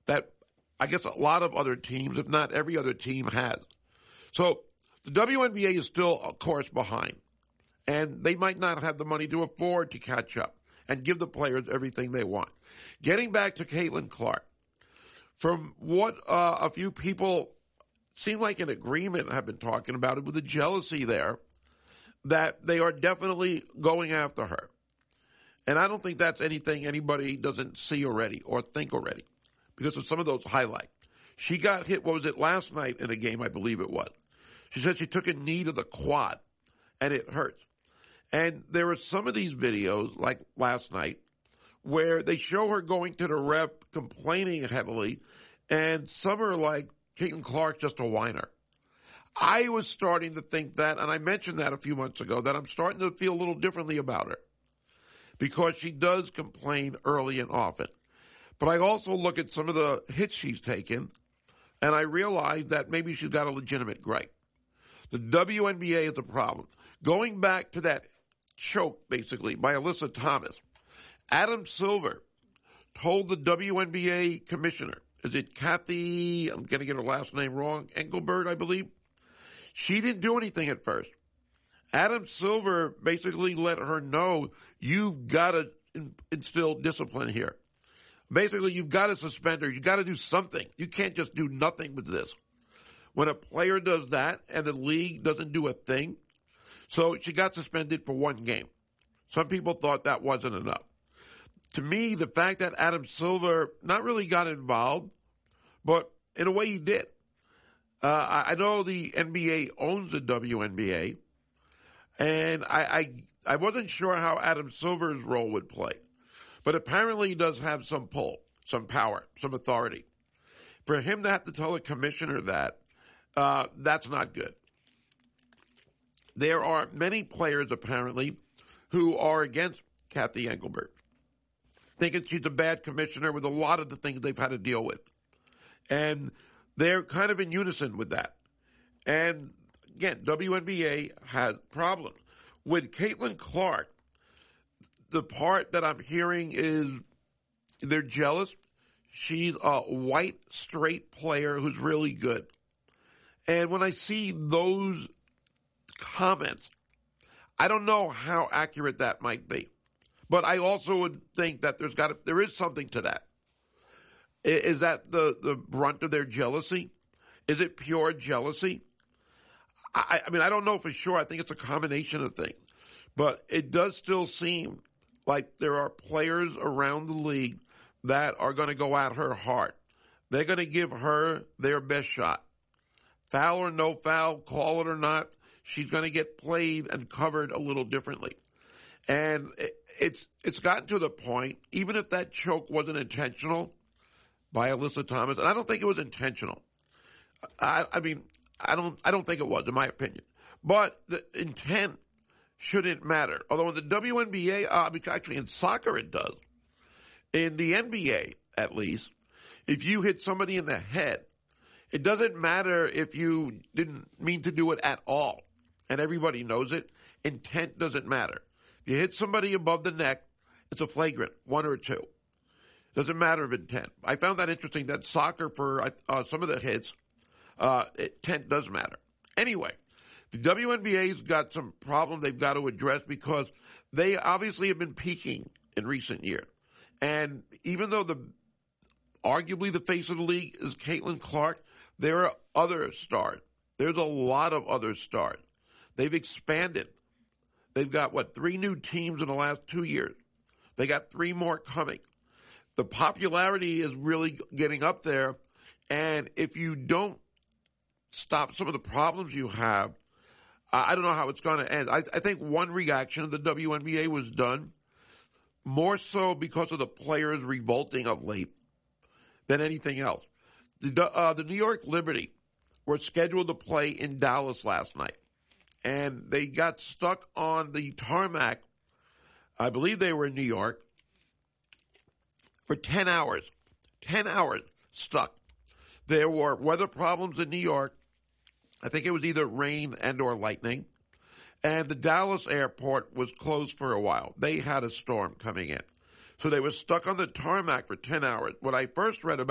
that I guess a lot of other teams, if not every other team, has. So the WNBA is still, of course, behind. And they might not have the money to afford to catch up and give the players everything they want. Getting back to Caitlin Clark, from what a few people seem like in agreement have been talking about it with the jealousy there, that they are definitely going after her. And I don't think that's anything anybody doesn't see already or think already because of some of those highlights. She got hit, what was it, last night in a game, I believe it was. She said she took a knee to the quad and it hurts. And there are some of these videos, like last night, where they show her going to the ref, complaining heavily, and some are like, Caitlin Clark's just a whiner. I was starting to think that, and I mentioned that a few months ago, that I'm starting to feel a little differently about her because she does complain early and often. But I also look at some of the hits she's taken, and I realize that maybe she's got a legitimate gripe. The WNBA is a problem. Going back to that choke, basically, by Alyssa Thomas, Adam Silver told the WNBA commissioner, is it Kathy, I'm going to get her last name wrong, Engelbert, I believe? She didn't do anything at first. Adam Silver basically let her know, you've got to instill discipline here. Basically, you've got to suspend her. You've got to do something. You can't just do nothing with this. When a player does that and the league doesn't do a thing, so she got suspended for one game. Some people thought that wasn't enough. To me, the fact that Adam Silver not really got involved, but in a way he did. I know the NBA owns the WNBA, and I wasn't sure how Adam Silver's role would play. But apparently he does have some pull, some power, some authority. For him to have to tell a commissioner that, that's not good. There are many players, apparently, who are against Kathy Engelbert, thinking she's a bad commissioner with a lot of the things they've had to deal with. And they're kind of in unison with that. And again, WNBA has problems. With Caitlin Clark, the part that I'm hearing is they're jealous. She's a white, straight player who's really good. And when I see those comments, I don't know how accurate that might be. But I also would think that there is something to that. Is that the brunt of their jealousy? Is it pure jealousy? I mean, I don't know for sure. I think it's a combination of things. But it does still seem like there are players around the league that are going to go at her hard. They're going to give her their best shot. Foul or no foul, call it or not, she's going to get played and covered a little differently. And it's gotten to the point, even if that choke wasn't intentional by Alyssa Thomas, and I don't think it was intentional. I don't think it was, in my opinion. But the intent shouldn't matter. Although in the WNBA, actually in soccer it does. In the NBA, at least, if you hit somebody in the head, it doesn't matter if you didn't mean to do it at all, and everybody knows it. Intent doesn't matter. If you hit somebody above the neck, it's a flagrant, 1 or 2. Doesn't matter of intent. I found that interesting that soccer, for some of the hits, intent does matter. Anyway, the WNBA's got some problems they've got to address because they obviously have been peaking in recent years. And even though arguably the face of the league is Caitlin Clark, there are other stars. There's a lot of other stars. They've expanded. They've got, 3 new teams in the last 2 years. They got 3 more coming. The popularity is really getting up there, and if you don't stop some of the problems you have, I don't know how it's going to end. I think one reaction of the WNBA was done more so because of the players revolting of late than anything else. The New York Liberty were scheduled to play in Dallas last night, and they got stuck on the tarmac. I believe they were in New York for 10 hours. 10 hours stuck. There were weather problems in New York. I think it was either rain and or lightning. And the Dallas airport was closed for a while. They had a storm coming in. So they were stuck on the tarmac for 10 hours. When I first read about